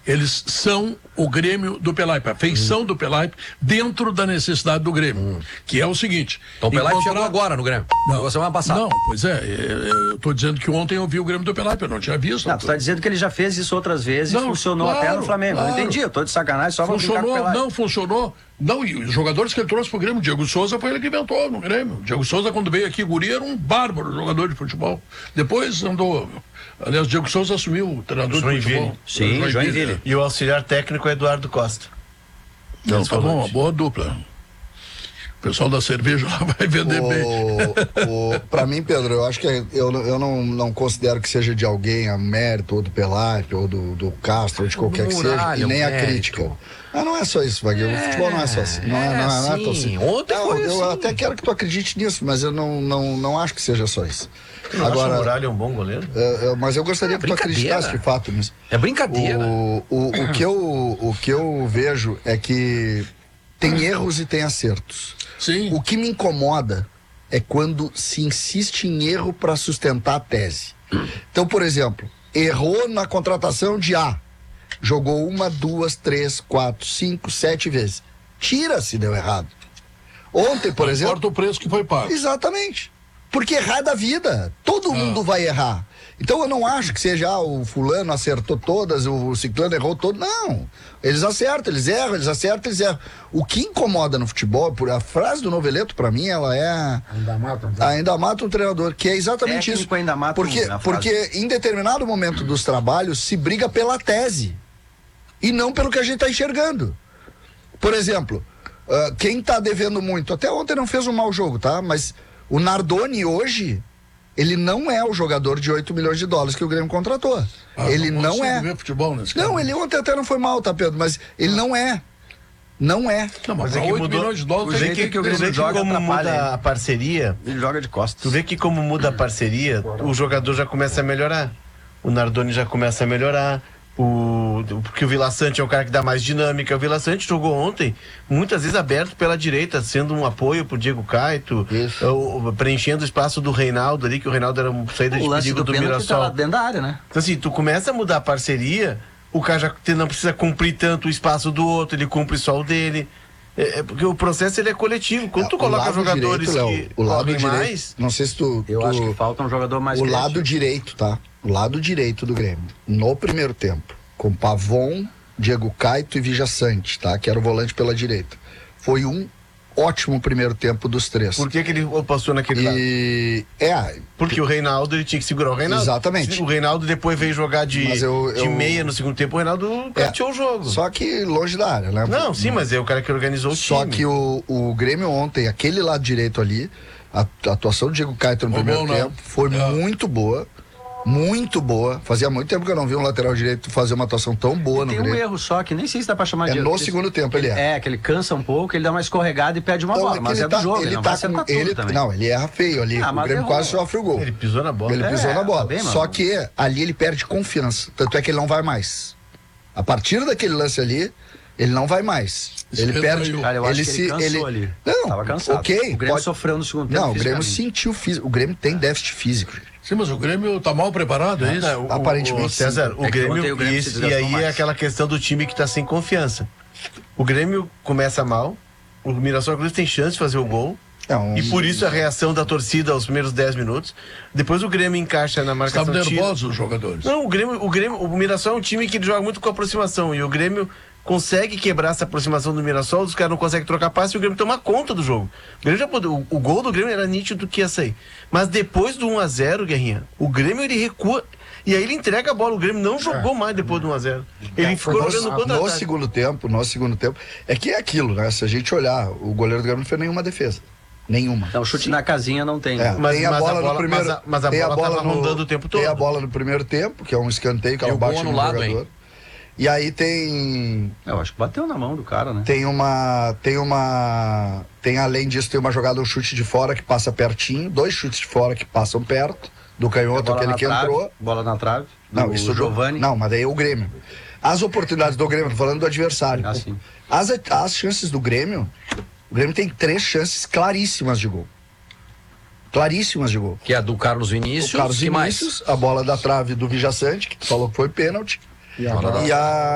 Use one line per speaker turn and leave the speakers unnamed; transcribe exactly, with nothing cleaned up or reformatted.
Eles são o Grêmio do Pelaipe, a feição hum. do Pelaipe dentro da necessidade do Grêmio, hum. que é o seguinte...
Então o Pelaipe encontrar... chegou agora no Grêmio,
não,
semana passada.
Não, pois é, eu estou dizendo que ontem eu vi o Grêmio do Pelaipe, eu não tinha visto.
Não, tu está dizendo que ele já fez isso outras vezes não, e funcionou claro, até no Flamengo, claro. Não entendi, eu estou de sacanagem só para brincar com o Pelaipe.
Não, funcionou. Não, e os jogadores que ele trouxe pro Grêmio, o Diego Souza foi ele que inventou no Grêmio. O Diego Souza, quando veio aqui, guri, era um bárbaro jogador de futebol. Depois andou... Aliás, o Diego Souza assumiu o treinador de futebol.
Sim, o Joinville.
E o auxiliar técnico é Eduardo Costa.
Não, tá bom, uma boa dupla. O pessoal da cerveja lá vai vender
o,
bem.
O, pra mim, Pedro, eu acho que eu, eu não, não considero que seja de alguém a mérito, ou do Pelaipe, ou do, do Castro, ou de qualquer que seja, e nem a crítica. Mas não é só isso, Wagner. É, o futebol não é só assim. Não é, é, não é, não é assim.
Ontem
não,
foi
eu
assim.
até quero que tu acredite nisso, mas eu não, não, não acho que seja só isso.
Não Agora, o Muralha é um bom goleiro?
É, é, mas eu gostaria é que tu acreditasse de fato nisso.
É brincadeira.
O, o, o, que eu, o que eu vejo é que tem erros e tem acertos.
Sim.
O que me incomoda é quando se insiste em erro para sustentar a tese. Então, por exemplo, errou na contratação de A. Jogou uma, duas, três, quatro, cinco, sete vezes. Tira se deu errado. Ontem, por
não
exemplo...
importa o preço que foi pago.
Exatamente. Porque errar é da vida. Todo ah. mundo vai errar. Então eu não acho que seja ah, o fulano acertou todas, o ciclano errou todo. Não. Eles acertam, eles erram, eles acertam, eles erram. O que incomoda no futebol, por a frase do Noveleto, pra mim, ela é...
Ainda mata um,
ainda mata um treinador, que é exatamente
Técnico
isso.
Ainda mata
porque,
um,
porque em determinado momento dos trabalhos se briga pela tese e não pelo que a gente tá enxergando. Por exemplo, uh, quem tá devendo muito, até ontem não fez um mau jogo, tá? Mas o Nardoni hoje, ele não é o jogador de oito milhões de dólares que o Grêmio contratou. Ah, ele não, não é.
Ver futebol nesse
não,
cara.
Ele ontem até não foi mal, tá, Pedro? Mas ele não é. Não é.
Não, mas,
mas é que
oito
mudou,
milhões de dólares.
Tu vê que, que, que, que como muda
ele.
a parceria.
Ele joga de costas.
Tu vê que como muda a parceria, o jogador já começa a melhorar. O Nardoni já começa a melhorar. O, porque o Vila Sante é um cara que dá mais dinâmica. O Vila Sante jogou ontem muitas vezes aberto pela direita, sendo um apoio pro Diego Caito, ou, preenchendo o espaço do Reinaldo ali, que o Reinaldo era uma saída de perigo do, do Mirassol.
Tá dentro da área, né?
Então assim, tu começa a mudar a parceria, o cara já não precisa cumprir tanto o espaço do outro, ele cumpre só o dele. É, é porque o processo ele é coletivo. Quando é, tu coloca jogadores direito, que
o lado
correm
direito,
mais...
Não sei se tu...
Eu
tu,
acho que falta um jogador mais
O
criativo.
lado direito, tá? O lado direito do Grêmio, no primeiro tempo, com Pavon, Diego Caito e Vijaçante, tá? Que era o volante pela direita. Foi um ótimo primeiro tempo dos três.
Por que que ele passou naquele
e... lado? É...
Porque o Reinaldo, ele tinha que segurar o Reinaldo.
Exatamente.
O Reinaldo depois veio jogar de,
eu, eu...
de meia no segundo tempo, o Reinaldo prateou
é,
o jogo.
Só que longe da área, né?
Não, sim, mas é o cara que organizou o
só time. Só que o, o Grêmio ontem, aquele lado direito ali, a, a atuação do Diego Caito no foi primeiro bom, tempo não. foi é. muito boa. Muito boa. Fazia muito tempo que eu não vi um lateral direito fazer uma atuação tão boa no
Grêmio. Tem um erro só, que nem sei se dá pra chamar
é
de
erro. É no
ele,
segundo tempo ele é.
É, que ele cansa um pouco, ele dá uma escorregada e perde uma então, bola. É mas é
tá,
do jogo,
ele,
ele não
tá
vai
com, ele,
também.
Não, ele erra feio ali. Ah, o Grêmio errou. Quase sofre o gol.
Ele pisou na bola.
Ele
é,
pisou na bola.
Tá bem,
só que ali ele perde confiança. Tanto é que ele não vai mais. A partir daquele lance ali, ele não vai mais. Isso ele perde.
Cara, eu
ele
acho
se
que ele cansou
ele
ali.
Não,
tava cansado.
Ok.
O Grêmio
pode...
sofreu no segundo tempo.
Não, o Grêmio sentiu físico. O Grêmio tem déficit físico.
Sim, mas o Grêmio tá mal preparado, é isso?
Não, o,
Aparentemente.
O César, o,
é
Grêmio,
o Grêmio
isso, e aí mais. É aquela questão do time que tá sem confiança. O Grêmio começa mal, o Mirassol Cruz tem chance de fazer o gol. É um... E por isso a reação da torcida aos primeiros dez minutos. Depois o Grêmio encaixa na marcação.
Estavam nervosos os jogadores.
Não, o Grêmio, o Grêmio, o Mirassol é um time que joga muito com aproximação. E o Grêmio consegue quebrar essa aproximação do Mirassol, os caras não conseguem trocar passe e o Grêmio toma conta do jogo. O, Grêmio já pode, o, o gol do Grêmio era nítido que ia sair. Mas depois do um a zero, Guerrinha, o Grêmio ele recua. E aí ele entrega a bola, o Grêmio não jogou mais depois do um a zero. Ele é, ficou
no,
jogando contra-ataque.
No segundo tempo, no segundo tempo, é que é aquilo, né? Se a gente olhar, o goleiro do Grêmio não fez nenhuma defesa. Nenhuma.
Então, chute Sim. na casinha não tem.
É,
mas,
tem a
mas
bola,
a bola
no primeiro.
Mas a, mas a
tem
bola,
a bola
tava
no,
rondando o tempo todo.
Tem a bola no primeiro tempo, que é um escanteio que ela bate no
lado,
jogador. Hein? E aí tem...
Eu acho que bateu na mão do cara, né?
Tem uma... Tem uma... Tem, além disso, tem uma jogada, um chute de fora que passa pertinho. Dois chutes de fora que passam perto. Do canhoto, aquele que
trave,
entrou.
Bola na trave.
Não, isso do Giovani. Não, mas daí é o Grêmio. As oportunidades do Grêmio, tô falando do adversário.
Ah, sim.
As, as chances do Grêmio... O Grêmio tem três chances claríssimas de gol. Claríssimas de gol.
Que é a do Carlos Vinícius.
O Carlos
que
Vinícius,
mais?
A bola da trave do Vijaçante, que tu falou que foi pênalti.
E
a, e a